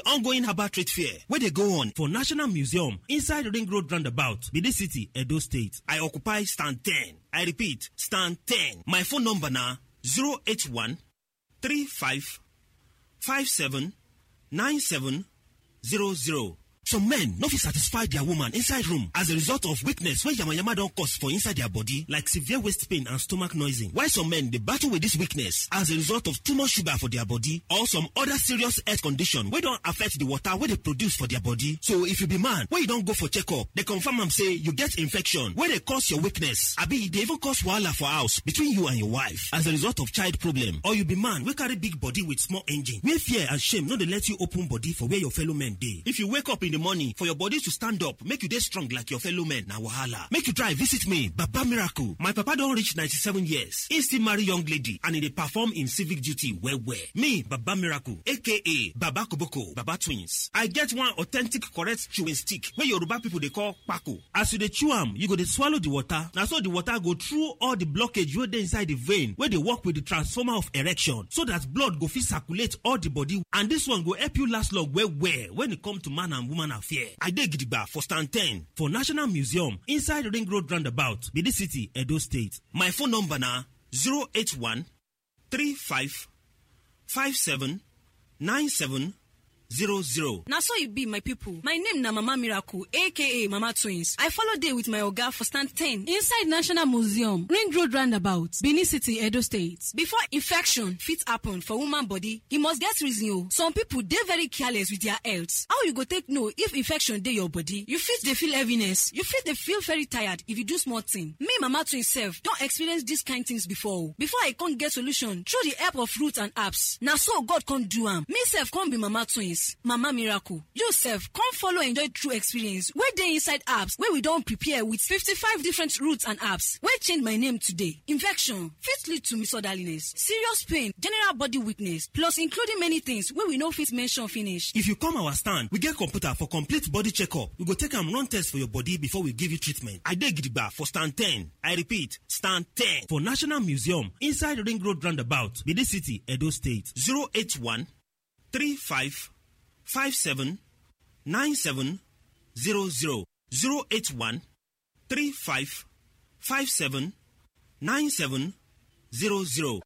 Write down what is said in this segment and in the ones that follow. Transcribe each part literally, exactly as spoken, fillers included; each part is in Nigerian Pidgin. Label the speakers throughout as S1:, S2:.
S1: ongoing herbal trade fair where they go on for National Museum inside Ring Road Roundabout, Benin City, Edo State. I occupy stand ten. I repeat, stand ten. My phone number now zero eight one three five five seven nine seven zero zero. Some men no fit satisfy their woman inside room as a result of weakness when yama yama don cause for inside their body like severe waist pain and stomach noising. While some men dey battle with this weakness as a result of too much sugar for their body or some other serious health condition wey don affect the water wey dey produce for their body. So if you be man wey you don go for checkup, dey confirm am say you get infection wey dey cause your weakness, abi e dey even cause wahala for house between you and your wife as a result of child problem. Or you be man wey carry big body with small engine where fear and shame no dey let you open body for where your fellow men dey. If you wake up in the morning for your body to stand up, make you dey strong like your fellow men, na wahala. Make you try visit me, Baba Miracle. My papa don reach ninety-seven years. He still marry young lady and he dey perform in civic duty well well. Me, Baba Miracle, aka Baba Koboko, Baba Twins. I get one authentic correct chewing stick wey Yoruba people dey call Kpako. As you dey chew am, you go dey swallow the water. Na so the water go through all the blockage wey dey inside the vein wey dey work with the transformer of erection so that blood go fit circulate all the body, and this one go help you last long well well when it come to man and woman affair. I dey gidigba for stand ten for National Museum inside Ring Road Roundabout, Benin City, Edo State. My phone number na zero eight one three five five seven nine seven zero zero.
S2: Now so you be my people. My name na Mama Miracle, aka Mama Twins. I follow day with my oga for stand ten inside National Museum, Ring Road Roundabout, Benin City, Edo State. Before infection fit happen for woman body, e must get reason o. Some people dey very careless with their health. How you go take know if infection dey your body? You fit dey feel heaviness. You fit dey feel very tired if you do small thing. Me, Mama Twins sef don experience these kind things before. Before I can't get solution through the help of roots and herbs. Na so God can't do am. Me sef can't be Mama Twins. Mama Miracle. You sef come follow enjoy true experience where dey inside apps where we don't prepare with fifty-five different roots and apps where change my name today. Infection fit lead to misorderliness, serious pain, general body weakness, plus including many things where we no fit mention finish.
S1: If you come our stand, we get computer for complete body checkup. We go take am run test for your body before we give you treatment. I dey gidigba for stand ten. I repeat, stand ten for National Museum inside Ring Road Roundabout, Benin City, Edo State. zero eight one three five five seven nine seven zero zero. zero eight one three five five seven nine seven zero zero.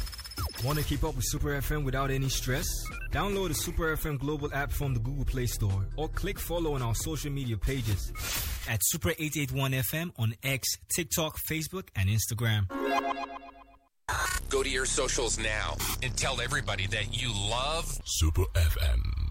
S3: Want to keep up with Super F M without any stress? Download the Super F M Global app from the Google Play Store or click follow on our social media pages
S4: at Super eight eighty-one F M on X, TikTok, Facebook, and Instagram.
S5: Go to your socials now and tell everybody that you love
S6: Super F M.